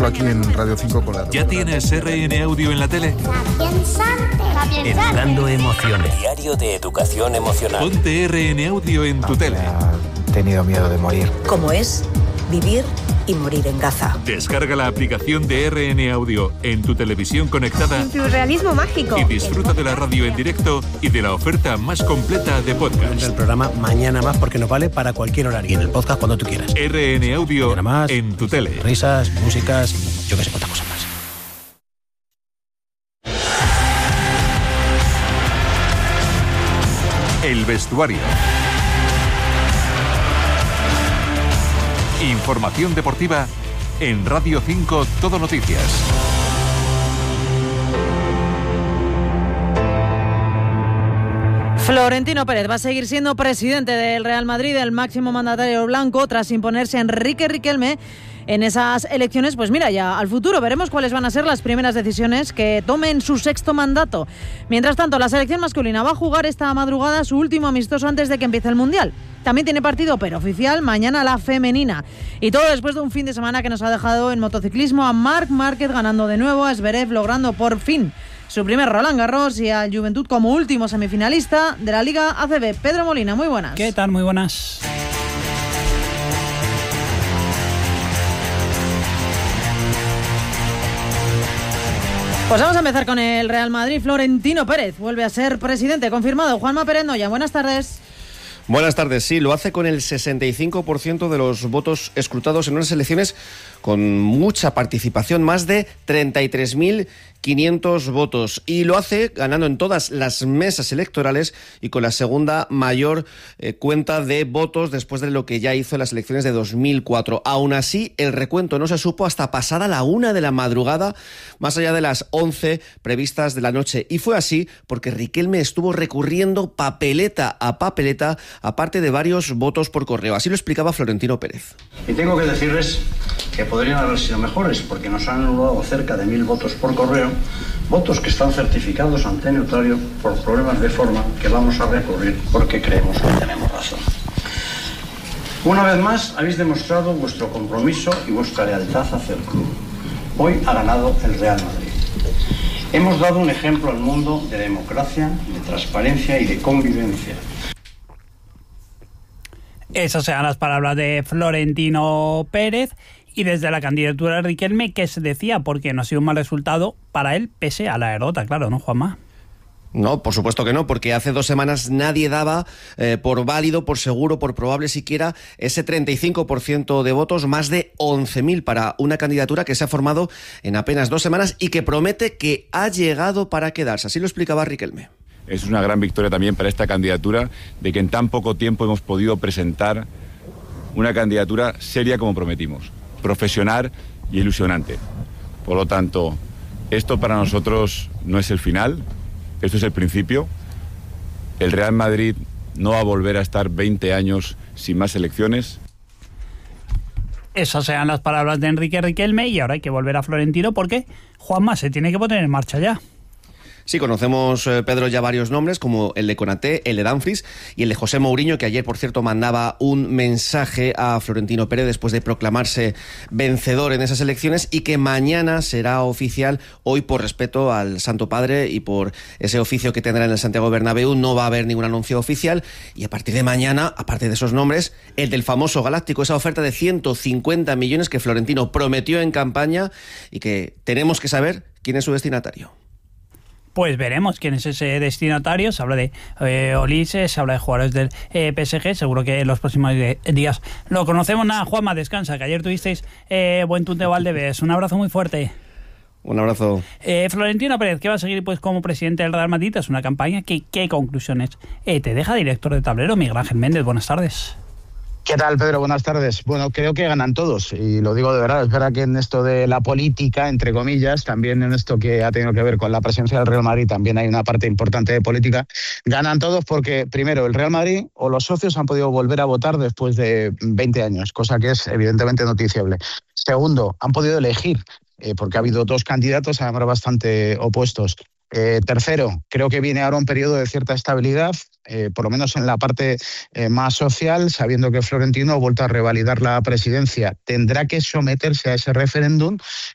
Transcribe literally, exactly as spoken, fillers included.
solo aquí en Radio cinco con la... ¿Ya tienes R N Audio en la tele? Educando emociones. Diario de educación emocional. Ponte R N Audio en tu tele. He tenido miedo de morir. ¿Cómo es vivir y morir en Gaza? Descarga la aplicación de R N Audio en tu televisión conectada. En tu realismo mágico. Y disfruta de la radio en directo y de la oferta más completa de podcast. El programa Mañana Más, porque nos vale para cualquier horario. Y en el podcast cuando tú quieras. R N Audio más, en tu tele. Risas, músicas, yo que sé, cuántas cosas más. El vestuario. Información deportiva en Radio cinco Todo Noticias. Florentino Pérez va a seguir siendo presidente del Real Madrid, el máximo mandatario blanco, tras imponerse a Enrique Riquelme en esas elecciones. Pues mira, ya al futuro veremos cuáles van a ser las primeras decisiones que tome en su sexto mandato. Mientras tanto, la selección masculina va a jugar esta madrugada su último amistoso antes de que empiece el Mundial. También tiene partido, pero oficial, mañana la femenina. Y todo después de un fin de semana que nos ha dejado en motociclismo a Marc Márquez ganando de nuevo, a Zverev logrando por fin su primer Roland Garros y al Juventud como último semifinalista de la Liga A C B. Pedro Molina, muy buenas. ¿Qué tal? Muy buenas. Pues vamos a empezar con el Real Madrid. Florentino Pérez vuelve a ser presidente, confirmado. Juanma Pérez Noya, buenas tardes. Buenas tardes, sí, lo hace con el sesenta y cinco por ciento de los votos escrutados en unas elecciones con mucha participación, más de treinta y tres mil quinientos votos, y lo hace ganando en todas las mesas electorales y con la segunda mayor eh, cuenta de votos después de lo que ya hizo en las elecciones de dos mil cuatro. Aún así, el recuento no se supo hasta pasada la una de la madrugada, más allá de las once previstas de la noche, y fue así porque Riquelme estuvo recurriendo papeleta a papeleta, aparte de varios votos por correo. Así lo explicaba Florentino Pérez. Y tengo que decirles que podrían haber sido mejores, porque nos han anulado cerca de mil votos por correo, votos que están certificados ante notario por problemas de forma que vamos a recurrir porque creemos que tenemos razón. Una vez más habéis demostrado vuestro compromiso y vuestra lealtad hacia el club. Hoy ha ganado el Real Madrid. Hemos dado un ejemplo al mundo de democracia, de transparencia y de convivencia. Esas sean las palabras de Florentino Pérez. Y desde la candidatura de Riquelme, ¿qué se decía? Porque no ha sido un mal resultado para él, pese a la derrota, claro, ¿no, Juanma? No, por supuesto que no, porque hace dos semanas nadie daba eh, por válido, por seguro, por probable siquiera ese treinta y cinco por ciento de votos, más de once mil para una candidatura que se ha formado en apenas dos semanas y que promete que ha llegado para quedarse. Así lo explicaba Riquelme. Es una gran victoria también para esta candidatura, de que en tan poco tiempo hemos podido presentar una candidatura seria como prometimos, profesional y ilusionante. Por lo tanto, esto para nosotros no es el final, esto es el principio. El Real Madrid no va a volver a estar veinte años sin más elecciones. Esas sean las palabras de Enrique Riquelme, y ahora hay que volver a Florentino porque Juanma se tiene que poner en marcha ya. Sí, conocemos, eh, Pedro, ya varios nombres, como el de Konaté, el de Dumfries y el de José Mourinho, que ayer, por cierto, mandaba un mensaje a Florentino Pérez después de proclamarse vencedor en esas elecciones, y que mañana será oficial. Hoy, por respeto al Santo Padre y por ese oficio que tendrá en el Santiago Bernabéu, no va a haber ningún anuncio oficial, y a partir de mañana, aparte de esos nombres, el del famoso Galáctico, esa oferta de ciento cincuenta millones que Florentino prometió en campaña y que tenemos que saber quién es su destinatario. Pues veremos quién es ese destinatario. Se habla de eh, Olise, se habla de jugadores del eh, P S G. Seguro que en los próximos de, días lo conocemos. Nada, Juanma, descansa, que ayer tuvisteis eh, buen Tunte Valdebebas. Un abrazo muy fuerte. Un abrazo. Eh, Florentino Pérez, que va a seguir pues como presidente del Real Madrid, es una campaña que, ¿qué conclusiones eh, te deja director de tablero? Miguel Ángel Méndez, buenas tardes. ¿Qué tal, Pedro? Buenas tardes. Bueno, creo que ganan todos, y lo digo de verdad. Es verdad que en esto de la política, entre comillas, también en esto que ha tenido que ver con la presencia del Real Madrid, también hay una parte importante de política. Ganan todos porque, primero, el Real Madrid o los socios han podido volver a votar después de veinte años, cosa que es evidentemente noticiable. Segundo, han podido elegir, eh, porque ha habido dos candidatos, además bastante opuestos. Eh, tercero, creo que viene ahora un periodo de cierta estabilidad, eh, por lo menos en la parte eh, más social, sabiendo que Florentino ha vuelto a revalidar la presidencia. Tendrá que someterse a ese referéndum